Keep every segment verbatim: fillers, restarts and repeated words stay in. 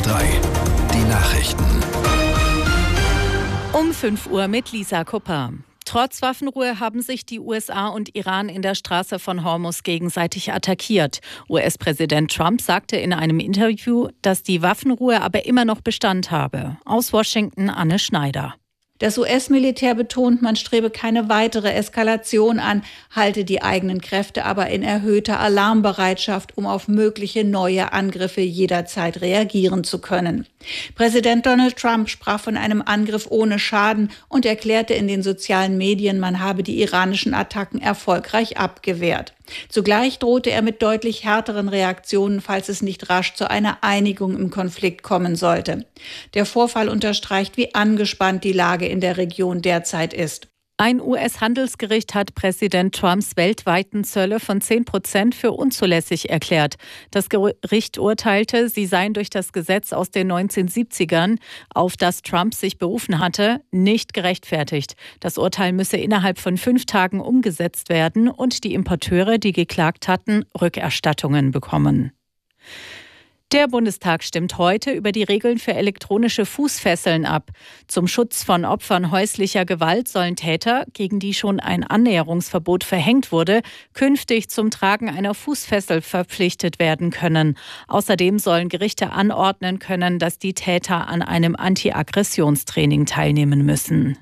drei, die Nachrichten. Um fünf Uhr mit Lisa Kupper. Trotz Waffenruhe haben sich die U S A und Iran in der Straße von Hormuz gegenseitig attackiert. U S-Präsident Trump sagte in einem Interview, dass die Waffenruhe aber immer noch Bestand habe. Aus Washington Anne Schneider. Das U S-Militär betont, man strebe keine weitere Eskalation an, halte die eigenen Kräfte aber in erhöhter Alarmbereitschaft, um auf mögliche neue Angriffe jederzeit reagieren zu können. Präsident Donald Trump sprach von einem Angriff ohne Schaden und erklärte in den sozialen Medien, man habe die iranischen Attacken erfolgreich abgewehrt. Zugleich drohte er mit deutlich härteren Reaktionen, falls es nicht rasch zu einer Einigung im Konflikt kommen sollte. Der Vorfall unterstreicht, wie angespannt die Lage in der Region derzeit ist. Ein U S-Handelsgericht hat Präsident Trumps weltweiten Zölle von zehn Prozent für unzulässig erklärt. Das Gericht urteilte, sie seien durch das Gesetz aus den neunzehnhundertsiebzigern, auf das Trump sich berufen hatte, nicht gerechtfertigt. Das Urteil müsse innerhalb von fünf Tagen umgesetzt werden und die Importeure, die geklagt hatten, Rückerstattungen bekommen. Der Bundestag stimmt heute über die Regeln für elektronische Fußfesseln ab. Zum Schutz von Opfern häuslicher Gewalt sollen Täter, gegen die schon ein Annäherungsverbot verhängt wurde, künftig zum Tragen einer Fußfessel verpflichtet werden können. Außerdem sollen Gerichte anordnen können, dass die Täter an einem Anti-Aggressionstraining teilnehmen müssen.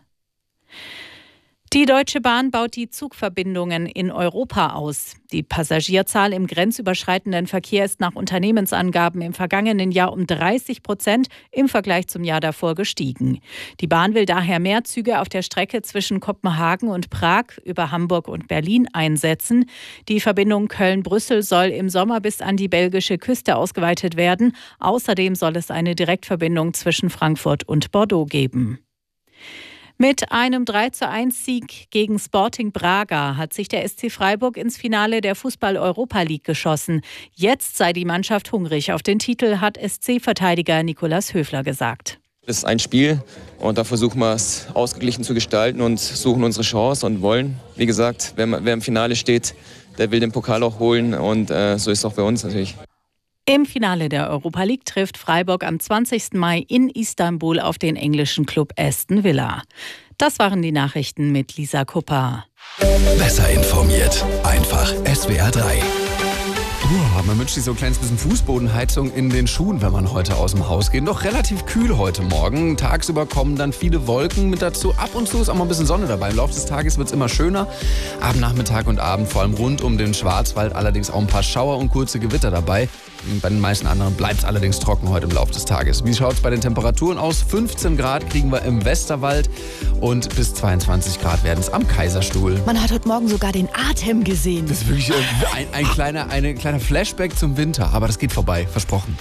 Die Deutsche Bahn baut die Zugverbindungen in Europa aus. Die Passagierzahl im grenzüberschreitenden Verkehr ist nach Unternehmensangaben im vergangenen Jahr um dreißig Prozent im Vergleich zum Jahr davor gestiegen. Die Bahn will daher mehr Züge auf der Strecke zwischen Kopenhagen und Prag über Hamburg und Berlin einsetzen. Die Verbindung Köln-Brüssel soll im Sommer bis an die belgische Küste ausgeweitet werden. Außerdem soll es eine Direktverbindung zwischen Frankfurt und Bordeaux geben. Mit einem drei zu eins Sieg gegen Sporting Braga hat sich der S C Freiburg ins Finale der Fußball-Europa League geschossen. Jetzt sei die Mannschaft hungrig auf den Titel, hat S C-Verteidiger Nikolaus Höfler gesagt. Es ist ein Spiel und da versuchen wir es ausgeglichen zu gestalten und suchen unsere Chance und wollen. Wie gesagt, wer, wer im Finale steht, der will den Pokal auch holen und äh, so ist es auch bei uns natürlich. Im Finale der Europa League trifft Freiburg am zwanzigsten Mai in Istanbul auf den englischen Club Aston Villa. Das waren die Nachrichten mit Lisa Kupper. Besser informiert, einfach S W R drei. Uah, man wünscht sich so ein kleines bisschen Fußbodenheizung in den Schuhen, wenn man heute aus dem Haus geht. Doch relativ kühl heute Morgen. Tagsüber kommen dann viele Wolken mit dazu. Ab und zu ist auch mal ein bisschen Sonne dabei. Im Laufe des Tages wird es immer schöner. Ab Nachmittag und Abend, vor allem rund um den Schwarzwald, allerdings auch ein paar Schauer und kurze Gewitter dabei. Bei den meisten anderen bleibt es allerdings trocken heute im Laufe des Tages. Wie schaut es bei den Temperaturen aus? fünfzehn Grad kriegen wir im Westerwald und bis zweiundzwanzig Grad werden es am Kaiserstuhl. Man hat heute Morgen sogar den Atem gesehen. Das ist wirklich ein, ein, kleiner, eine, kleiner Flashback zum Winter, aber das geht vorbei, versprochen.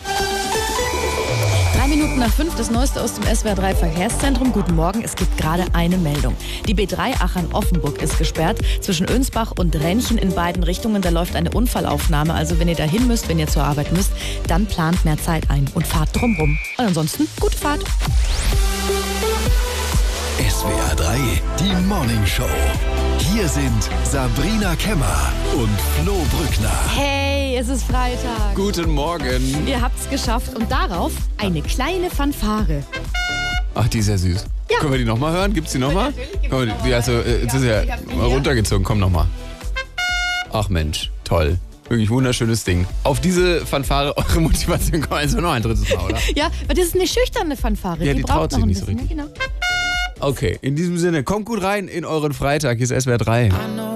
Drei Minuten nach fünf, das Neueste aus dem S W R drei Verkehrszentrum. Guten Morgen, es gibt gerade eine Meldung. Die B drei Aachen-Offenburg ist gesperrt. Zwischen Önsbach und Rennchen in beiden Richtungen, da läuft eine Unfallaufnahme. Also wenn ihr dahin müsst, wenn ihr zur Arbeit müsst, dann plant mehr Zeit ein und fahrt drumrum. Und ansonsten, gute Fahrt. S W R drei, die Morning Show. Hier sind Sabrina Kemmer und Flo Brückner. Hey, es ist Freitag. Guten Morgen. Ihr habt's geschafft und darauf eine kleine Fanfare. Ach, die ist ja süß. Ja. Können wir die nochmal hören? Gibt's die nochmal? Die, also, äh, jetzt ist ja mal runtergezogen. Komm nochmal. Ach Mensch, toll. Wirklich wunderschönes Ding. Auf diese Fanfare, eure Motivation kommt also noch ein drittes Mal, oder? Ja, aber das ist eine schüchterne Fanfare. Ja, die, die braucht traut sich noch ein nicht so bisschen. richtig. Ne? Genau. Okay, in diesem Sinne, kommt gut rein in euren Freitag. Hier ist S W R drei.